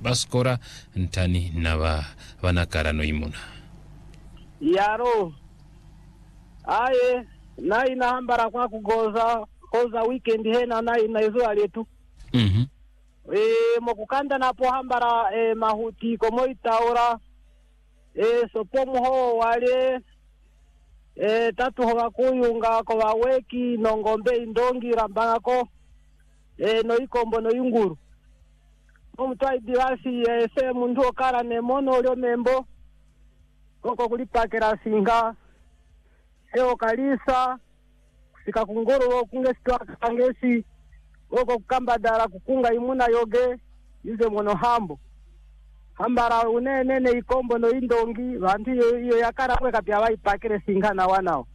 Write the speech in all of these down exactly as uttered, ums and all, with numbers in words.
baskora ntani naba banakarano imuna yaro aye na inahambara kwa kugoza koza weekend hena na inaizo aletu mhm e mokukanda napo hambara e, mahuti komo itaora e sopo muho wale e tatu ho bakuyunga ko baweki no ngombe indongi rambako e no ikombo no yunguru omutwai diwasi e, se mundu okara ne mono lyo membo koko kulipakera singa eo kalisa sika kungoro kunge sitwa kangesi koko kukamba dara kukunga imuna yoge ize mono hambo hambara unene ikombo no indongi bantu iyo yakara kwe kapya baipakere singa na wanao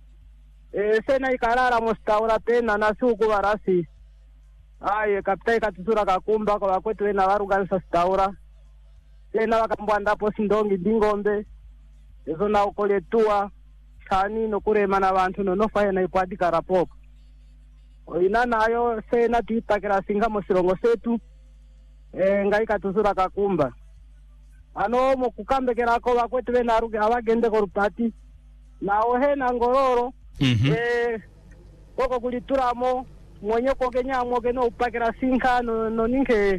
e sena ikarara mustaura tena nasuku barasi aye kapitai katusura kakumba kwa kwetu ena waruganisa staura tena wakambwanda po sindongi dingombe ezo na ukoletua chani no kurema na bantu no nofa na ipwadika rapoka oina nayo sena tuitakira singa musirongo setu e ngai katusura kakumba ano mo kukambekera ko bakwetu bena aruge abagende ko rupati naho hena ngororo mm -hmm. e koko kulituramo mwenye ko kenya mo geno upakira singa no, no ninke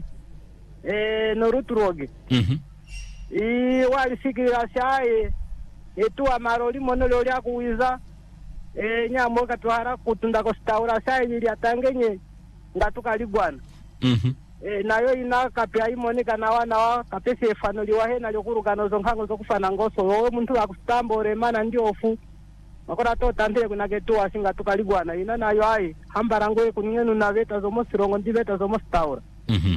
e no ruturoge mhm mm i wali sikira shaye etu amaroli mono loli akuwiza e nyamo katwara kutunda ko staura shaye ili atangenye ngatuka ligwana mhm e nayo ina kapya imonika na wana wa kapese efano liwahe na lyokurugano zonkango zokufana ngoso wowe muntu akustambore mana ndiofu makora to tandire kunagetu asinga tukaligwana ina nayo ai hambara ngoe kunyenu na beta zomo sirongo ndibeta zomo staura mhm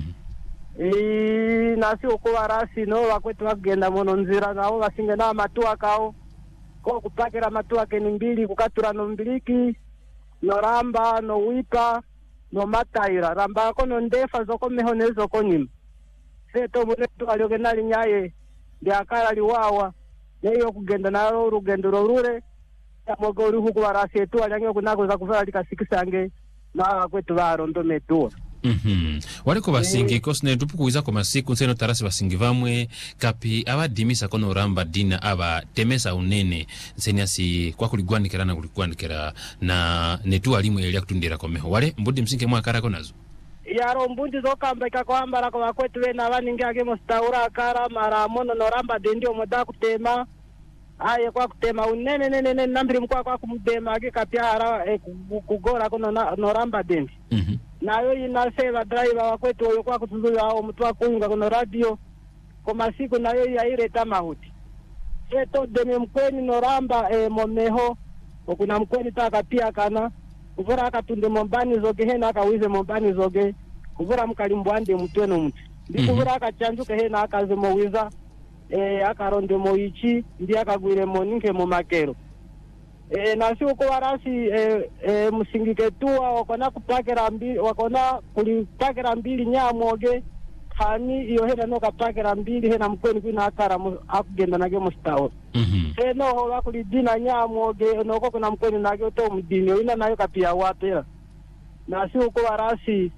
e nasi okuwarasi no wakwetu wagenda mono nzira nawo basinge na matua kao ko kupakira matua keni mbili kukatura no mbiliki no ramba no wipa no mataira ramba ko no ndefa zoko mehonezo ko nyima seto munetu alioge nali nyaye ndiakala liwawa yeyo kugenda nalo rugendo rorure amogori huku barasi etu alyange kunako za kuvala likasikisange na kwetu barondo metua mhm waliko basingi e... kosne tupukuiza ko masiku nseno tarasi basingi vamwe kapi abadimisa kono ramba dina aba temesa unene nseniasi kwa kuligwanikira na kuligwanikira na netu alimu elia kutundira komeho wale mbudi msinge mwakara konazo yaro mbundi zokambeka kwambara kwa kwetu bena baninge agemo staura akara mara mono no ramba dendio moda kutema aye kwa kutema unene nene nene nambiri mkwa kwa kumdema age kapya hara e, kugora kono na, no ramba dendi mhm nayo ina seva driver wakwetu oyo kwa kutuzuya ao mtu akuyunga kono radio kwa masiku nayo yaireta mahuti seto deme mkweni no ramba e, momeho okuna mkweni taka pia kana kuvura akatunde mombani zoge hena akawize mombani zoge kuvura mkalimbwande mtweno mtu ndi kuvura akachanjuke hena akaze mowiza e akaronde moichi ndi akagwire moninke mo makero e nasi uko warasi e, e musingike tuwa wakona kupakera mbili wakona kulipakera mbili nyamoge hani iyo hena no kapakera mbili hena mkweni kwina akara akugenda nage mustawo mhm e no ho wakulidina nyamoge noko kuna mkweni nage to mdini ina nayo kapia wapera nasi uko warasi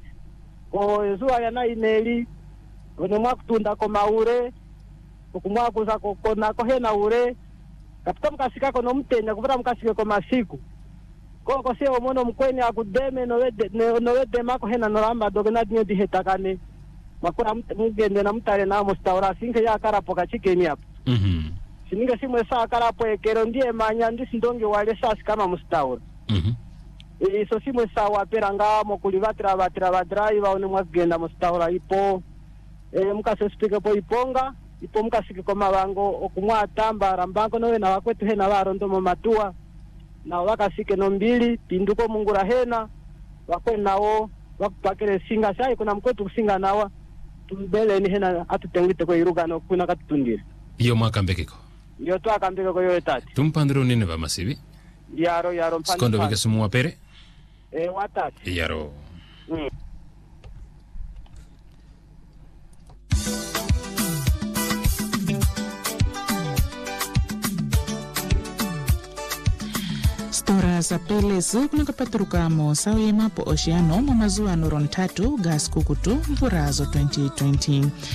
o zuwa yana ineli ono mwakutunda ko maure okumwakuza ko kona ko hena ure kapita mkasika ko no mtenya kuvura mkasike ko masiku ko ko se omono mkweni akudeme no wede no wede mako hena no ramba dogena dinyo dihetakane makura mugende na mtare na mustaura sinke ya karapo kachikeni hapo mhm sininga simwe sa karapo ekero ndiye manya ndisi ndonge wale sasi kama mustaura mhm e so simwe sa wapera ngamo kulivatira vatira vadrive one mwagenda mustaura ipo e mukase spike po iponga ipo mukasike ko mabango okumwatamba rambango nowe na wakwetu hena barondo mo matua na wakasike no mbili pinduko mungura hena wakwe nawo wakupakere singa sai kuna mkwetu kusinga nawa tubele ni hena atutengite ko irugano kuna katutundire iyo mwakambekeko ndio to akambeke ko yoyo tati tumpandiro nene ba masibi yaro yaro mpande skondo bike sumu wapere e watati yaro mm. Stora za pele zikuna kapaturukamo sawi mapo oceano mamazuwa noron tatu gas kukutu mvurazo twenty twenty.